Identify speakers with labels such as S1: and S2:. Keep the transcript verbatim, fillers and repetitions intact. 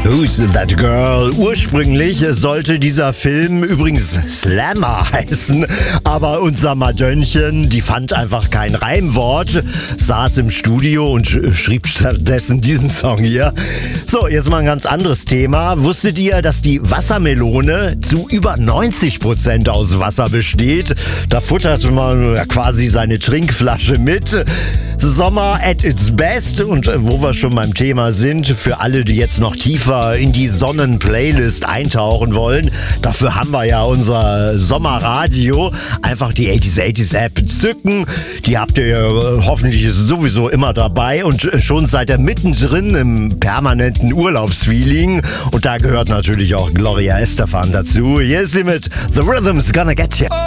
S1: Who's That Girl? Ursprünglich sollte dieser Film übrigens Slammer heißen, aber unser Madönnchen, die fand einfach kein Reimwort, saß im Studio und sch- schrieb stattdessen diesen Song hier. So, jetzt mal ein ganz anderes Thema. Wusstet ihr, dass die Wassermelone zu über neunzig Prozent aus Wasser besteht? Da futtert man ja quasi seine Trinkflasche mit. Sommer at its best, und wo wir schon beim Thema sind, für alle, die jetzt noch tiefer in die Sonnen-Playlist eintauchen wollen, dafür haben wir ja unser Sommerradio. Einfach die achtziger achtziger App zücken, die habt ihr ja hoffentlich sowieso immer dabei und schon seid ihr mittendrin im permanenten Urlaubsfeeling, und da gehört natürlich auch Gloria Estefan dazu. Hier ist sie mit The Rhythm's Gonna Get You.